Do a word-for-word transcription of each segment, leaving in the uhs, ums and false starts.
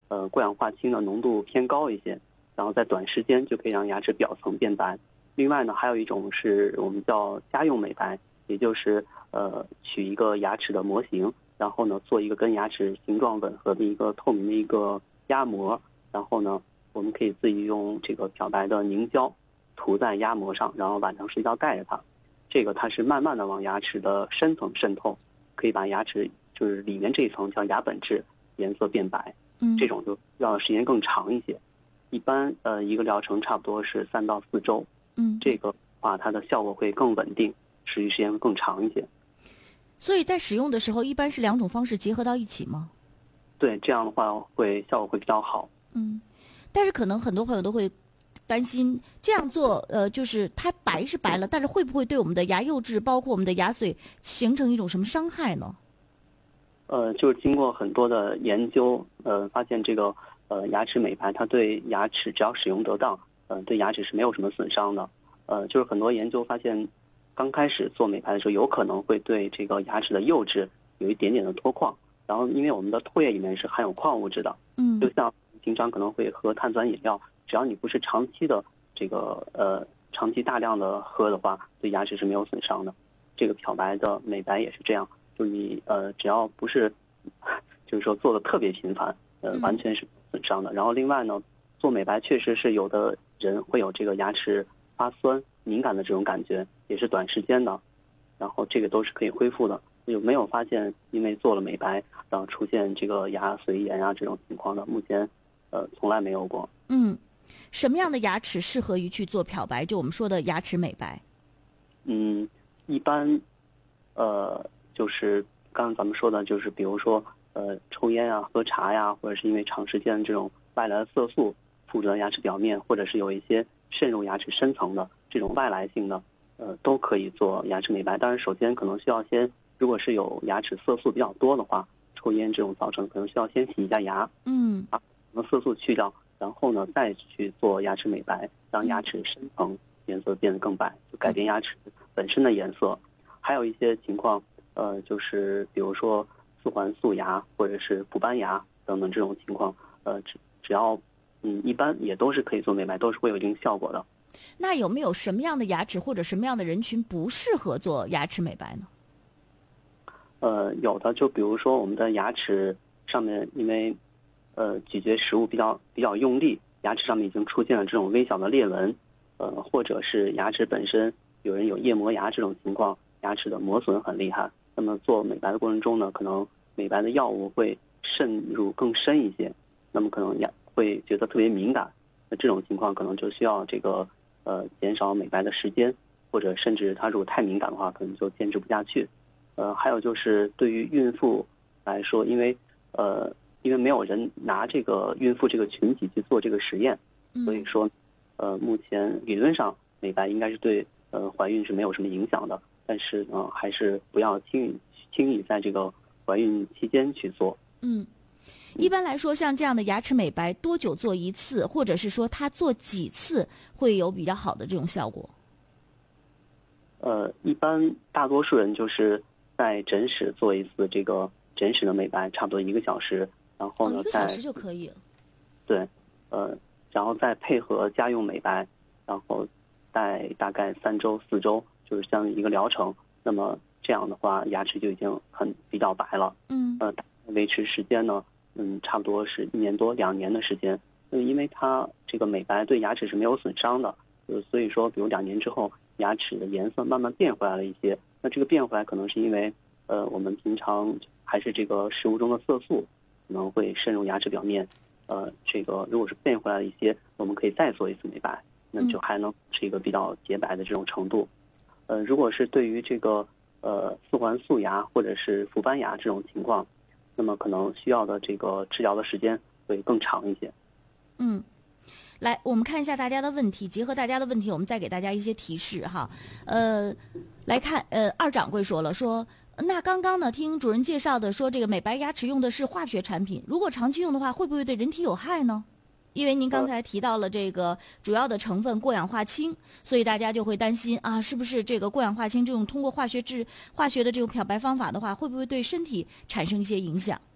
呃过氧化氢的浓度偏高一些，然后在短时间就可以让牙齿表层变白。另外呢，还有一种是我们叫家用美白，也就是呃取一个牙齿的模型，然后呢做一个跟牙齿形状吻合的一个透明的一个压膜，然后呢我们可以自己用这个漂白的凝胶涂在压膜上，然后晚上睡觉带着它。这个它是慢慢的往牙齿的深层渗透，可以把牙齿就是里面这一层叫牙本质颜色变白。 嗯， 这种就要的时间更长一些，一般呃一个疗程差不多是三到四周。 嗯， 这个话它的效果会更稳定，持续时间会更长一些。 所以在使用的时候，一般是两种方式结合到一起吗？ 对，这样的话会效果会比较好。 嗯，但是可能很多朋友都会担心这样做，呃，就是它白是白了，但是会不会对我们的牙釉质，包括我们的牙髓，形成一种什么伤害呢？ 呃，就是经过很多的研究，呃，发现这个呃牙齿美白，它对牙齿只要使用得当，呃，对牙齿是没有什么损伤的。呃，就是很多研究发现，刚开始做美白的时候，有可能会对这个牙齿的釉质有一点点的脱矿。然后，因为我们的唾液里面是含有矿物质的， 嗯， 就像平常可能会喝碳酸饮料，只要你不是长期的这个呃长期大量的喝的话，对牙齿是没有损伤的。这个漂白的美白也是这样。就是你呃，只要不是，就是说做的特别频繁，呃，完全是损伤的。然后另外呢，做美白确实是有的人会有这个牙齿发酸、敏感的这种感觉，也是短时间的，然后这个都是可以恢复的。有没有发现因为做了美白，然后出现这个牙髓炎啊这种情况的？目前，呃，从来没有过。 嗯，什么样的牙齿适合于去做漂白？就我们说的牙齿美白。 嗯，一般，呃。就是刚刚咱们说的，就是比如说，呃，抽烟啊、喝茶呀，或者是因为长时间这种外来的色素附着牙齿表面，或者是有一些渗入牙齿深层的这种外来性的，呃，都可以做牙齿美白。当然，首先可能需要先，如果是有牙齿色素比较多的话，抽烟这种造成，可能需要先洗一下牙， 嗯， 把色素去掉，然后呢再去做牙齿美白，让牙齿深层颜色变得更白，就改变牙齿本身的颜色。还有一些情况。呃，就是比如说四环素牙或者是补斑牙等等这种情况，呃，只只要嗯，一般也都是可以做美白，都是会有一定效果的。 那有没有什么样的牙齿或者什么样的人群不适合做牙齿美白呢？ 呃，有的，就比如说我们的牙齿上面，因为呃咀嚼食物比较比较用力，牙齿上面已经出现了这种微小的裂纹，呃，或者是牙齿本身有人有叶磨牙这种情况，牙齿的磨损很厉害。那么做美白的过程中呢，可能美白的药物会渗入更深一些，那么可能牙会觉得特别敏感，那这种情况可能就需要这个呃减少美白的时间，或者甚至它如果太敏感的话，可能就坚持不下去。呃，还有就是对于孕妇来说，因为呃因为没有人拿这个孕妇这个群体去做这个实验，所以说呃目前理论上美白应该是对呃怀孕是没有什么影响的。但是呢，还是不要轻易轻易在这个怀孕期间去做。 嗯，一般来说，像这样的牙齿美白，多久做一次，或者是说它做几次会有比较好的这种效果？ 呃，一般大多数人就是在诊室做一次这个诊室的美白，差不多一个小时，然后呢， 哦、一个小时就可以了。 对，呃，然后再配合家用美白，然后在大概三周四周。就是像一个疗程，那么这样的话，牙齿就已经很比较白了。 嗯， 呃，维持时间呢，嗯，差不多是一年多两年的时间。嗯，因为它这个美白对牙齿是没有损伤的，呃，所以说，比如两年之后，牙齿的颜色慢慢变回来了一些。那这个变回来可能是因为，呃，我们平常还是这个食物中的色素可能会渗入牙齿表面。呃，这个如果是变回来了一些，我们可以再做一次美白，那就还能是一个比较洁白的这种程度。呃，如果是对于这个呃四环素牙或者是氟斑牙这种情况，那么可能需要的这个治疗的时间会更长一些。 嗯，来，我们看一下大家的问题，结合大家的问题，我们再给大家一些提示哈。呃，来看，呃，二掌柜说了，说那刚刚呢，听主任介绍的说这个美白牙齿用的是化学产品，如果长期用的话，会不会对人体有害呢？因为您刚才提到了这个主要的成分过氧化氢，所以大家就会担心啊，是不是这个过氧化氢这种通过化学制化学的这种漂白方法的话，会不会对身体产生一些影响？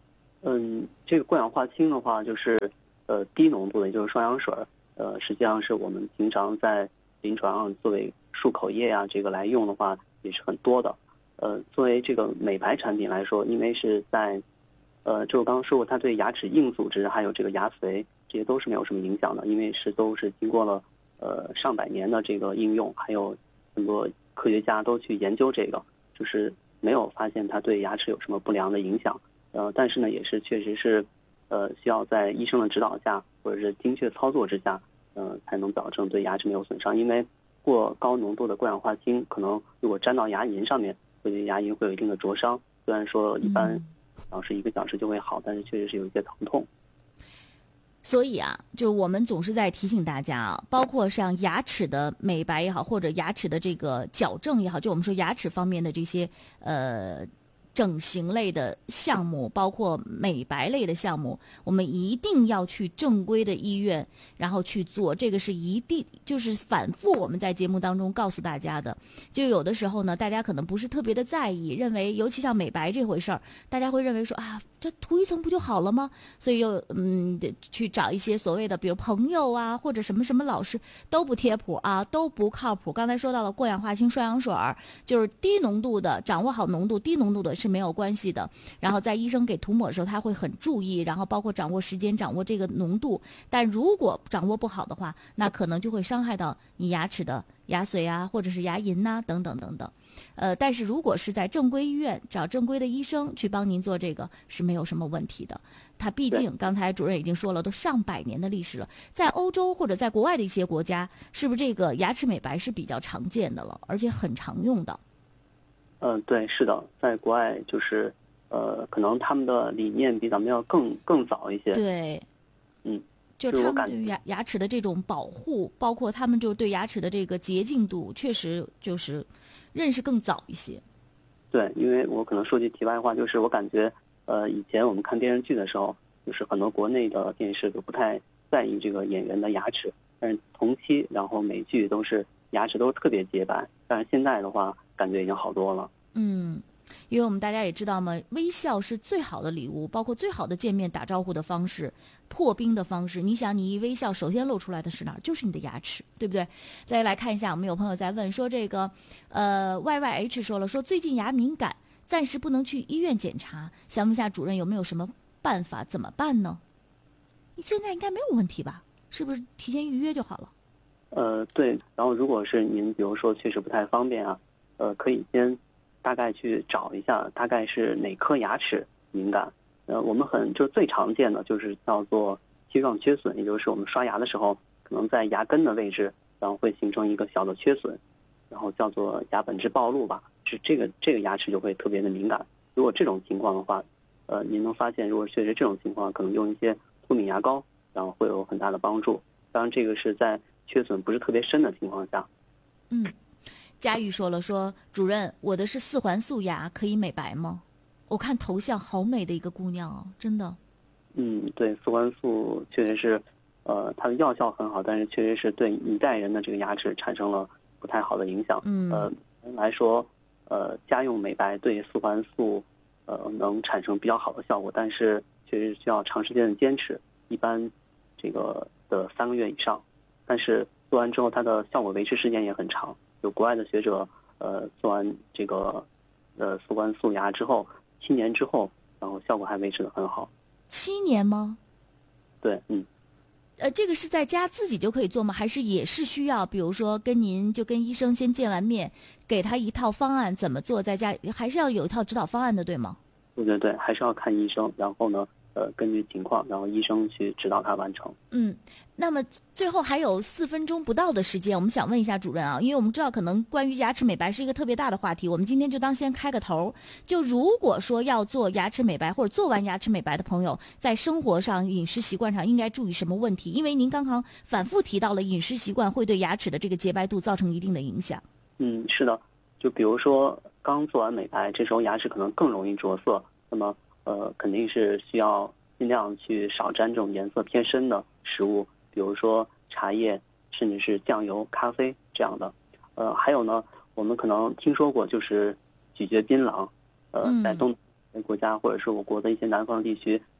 嗯，这个过氧化氢的话，就是呃低浓度的，也就是双氧水，呃，实际上是我们平常在临床上作为漱口液啊，这个来用的话也是很多的。呃，作为这个美白产品来说，因为是在呃，就我刚刚说过，它对牙齿硬组织还有这个牙髓这些都是没有什么影响的，因为是都是经过了呃上百年的这个应用，还有很多科学家都去研究这个，就是没有发现它对牙齿有什么不良的影响。呃，但是呢，也是确实是，呃，需要在医生的指导下或者是精确操作之下，呃，才能保证对牙齿没有损伤。因为过高浓度的过氧化氢，可能如果沾到牙龈上面，会对牙龈会有一定的灼伤。虽然说一般，然后是一个小时就会好，但是确实是有一些疼痛。 所以啊，就我们总是在提醒大家啊，包括像牙齿的美白也好，或者牙齿的这个矫正也好，就我们说牙齿方面的这些呃。整形类的项目，包括美白类的项目，我们一定要去正规的医院，然后去做。这个是一定，就是反复我们在节目当中告诉大家的。就有的时候呢，大家可能不是特别的在意，认为尤其像美白这回事儿，大家会认为说啊，这涂一层不就好了吗？所以又嗯去找一些所谓的，比如朋友啊，或者什么什么老师都不贴谱啊，都不靠谱。刚才说到了过氧化氢双氧水，就是低浓度的，掌握好浓度，低浓度的是没有关系的。然后在医生给涂抹的时候，他会很注意，然后包括掌握时间，掌握这个浓度。但如果掌握不好的话，那可能就会伤害到你牙齿的牙髓啊，或者是牙龈呐、啊，等等等等。呃，但是如果是在正规医院找正规的医生去帮您做这个，是没有什么问题的。它毕竟刚才主任已经说了，都上百年的历史了，在欧洲或者在国外的一些国家，是不是这个牙齿美白是比较常见的了，而且很常用的？ 嗯、呃，对，是的，在国外就是，呃，可能他们的理念比咱们要更更早一些。 对， 嗯， 就是他们对牙牙齿的这种保护，包括他们就对牙齿的这个洁净度，确实就是认识更早一些。 对，因为我可能说句题外话，就是我感觉，呃，以前我们看电视剧的时候，就是很多国内的电视都不太在意这个演员的牙齿，但是同期然后美剧都是牙齿都特别洁白，但是现在的话，感觉已经好多了。 嗯，因为我们大家也知道嘛，微笑是最好的礼物，包括最好的见面打招呼的方式，破冰的方式。你想，你一微笑，首先露出来的是哪儿？就是你的牙齿，对不对？再来看一下，我们有朋友在问说，这个呃 Y Y H 说了，说最近牙敏感，暂时不能去医院检查，想问一下主任有没有什么办法？怎么办呢？你现在应该没有问题吧？是不是提前预约就好了？ 呃，对。然后如果是您比如说确实不太方便啊，呃，可以先大概去找一下，大概是哪颗牙齿敏感。呃，我们很就最常见的就是叫做切状缺损，也就是我们刷牙的时候，可能在牙根的位置，然后会形成一个小的缺损，然后叫做牙本质暴露吧，是这个这个牙齿就会特别的敏感。如果这种情况的话，呃，您能发现，如果确实这种情况，可能用一些脱敏牙膏，然后会有很大的帮助。当然，这个是在缺损不是特别深的情况下。 嗯。佳玉说了，说主任，我的是四环素牙，可以美白吗？我看头像好美的一个姑娘哦，真的。 嗯，对，四环素确实是，呃，它的药效很好，但是确实是对一代人的这个牙齿产生了不太好的影响。 嗯， 呃，来说，呃，家用美白对四环素，呃，能产生比较好的效果，但是确实需要长时间的坚持，一般这个的三个月以上。但是做完之后，它的效果维持时间也很长。有国外的学者，呃，做完这个，呃，四环素牙之后，七年之后，然后效果还维持得很好。 七年吗？ 对，嗯。 呃，这个是在家自己就可以做吗？还是也是需要，比如说跟您就跟医生先见完面，给他一套方案怎么做，在家还是要有一套指导方案的，对吗？ 对对对，还是要看医生，然后呢，呃，根据情况，然后医生去指导他完成。 嗯，那么最后还有四分钟不到的时间，我们想问一下主任啊，因为我们知道可能关于牙齿美白是一个特别大的话题，我们今天就当先开个头。就如果说要做牙齿美白或者做完牙齿美白的朋友，在生活上、饮食习惯上应该注意什么问题？因为您刚刚反复提到了饮食习惯会对牙齿的这个洁白度造成一定的影响。 嗯，是的，就比如说刚做完美白，这时候牙齿可能更容易着色，那么呃，肯定是需要尽量去少沾这种颜色偏深的食物，比如说茶叶，甚至是酱油、咖啡这样的。呃，还有呢，我们可能听说过，就是咀嚼槟榔，呃，在东南亚国家或者是我国的一些南方地区，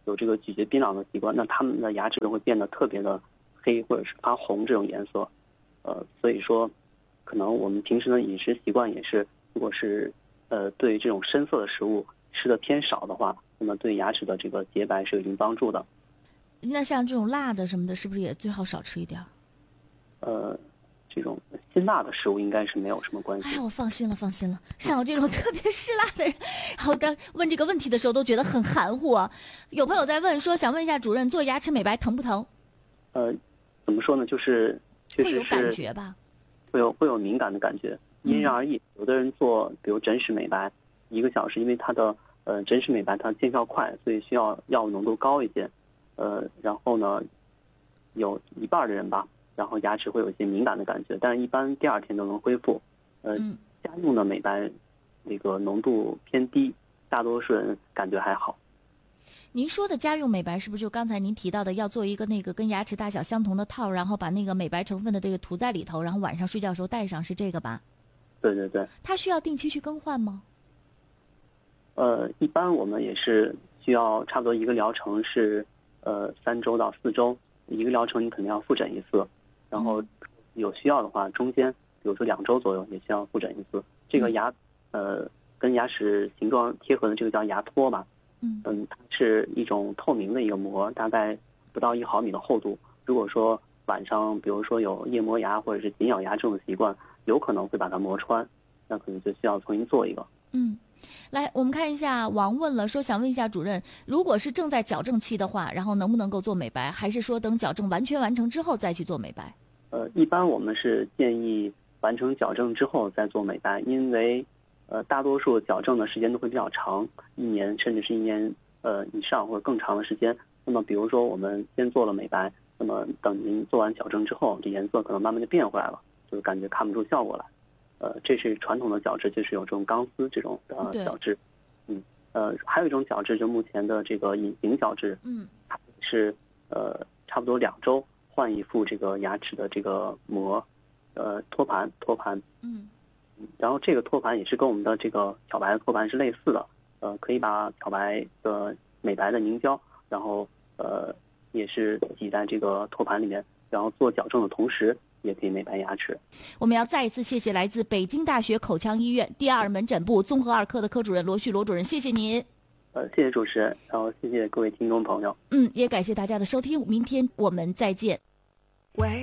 有这个咀嚼槟榔的习惯，那他们的牙齿会变得特别的黑或者是发红这种颜色。呃，所以说，可能我们平时的饮食习惯也是，如果是呃对这种深色的食物吃的偏少的话，那么对牙齿的这个洁白是有一定帮助的。 那像这种辣的什么的，是不是也最好少吃一点？ 呃，这种辛辣的食物应该是没有什么关系。 哎，我放心了，放心了。像我这种特别嗜辣的人，然后当问这个问题的时候都觉得很含糊啊。有朋友在问说，想问一下主任，做牙齿美白疼不疼？ 呃，怎么说呢？就是确会有实是感觉吧？ 会有会有敏感的感觉，因人而异。有的人做比如诊室美白一个小时，因为它的呃诊室美白它见效快，所以需要药物浓度高一些。呃，然后呢，有一半的人吧，然后牙齿会有一些敏感的感觉，但是一般第二天都能恢复。呃， 嗯家用的美白那个浓度偏低，大多数人感觉还好。 您说的家用美白是不是就刚才您提到的要做一个那个跟牙齿大小相同的套，然后把那个美白成分的这个涂在里头，然后晚上睡觉的时候戴上，是这个吧？ 对对对。 它需要定期去更换吗？ 呃，一般我们也是需要差不多一个疗程是呃三周到四周，一个疗程你肯定要复诊一次，然后有需要的话，中间比如说两周左右也需要复诊一次。这个牙呃跟牙齿形状贴合的这个叫牙托吧。 嗯嗯，它是一种透明的一个膜，大概不到一毫米的厚度。如果说晚上，比如说有夜磨牙或者是紧咬牙这种习惯，有可能会把它磨穿，那可能就需要重新做一个。 嗯，来，我们看一下，王问了，说想问一下主任，如果是正在矫正期的话，然后能不能够做美白，还是说等矫正完全完成之后再去做美白？ 呃，一般我们是建议完成矫正之后再做美白，因为呃大多数矫正的时间都会比较长，一年甚至是一年呃以上或者更长的时间。那么比如说我们先做了美白，那么等您做完矫正之后，这颜色可能慢慢就变回来了，就是感觉看不出效果来。呃，这是传统的角质，就是有这种钢丝这种呃角质。嗯，呃，还有一种角质，就目前的这个隐形角质， 嗯， 它是呃差不多两周换一副这个牙齿的这个膜，呃托盘托盘。 嗯， 然后这个托盘也是跟我们的这个漂白的托盘是类似的，呃，可以把漂白的美白的凝胶，然后呃也是挤在这个托盘里面，然后做矫正的同时也可以美白牙齿。 我们要再一次谢谢来自北京大学口腔医院第二门诊部综合儿科的科主任罗旭罗主任，谢谢您。 呃，谢谢主持人，然后谢谢各位听众朋友。 嗯，也感谢大家的收听，明天我们再见。 喂。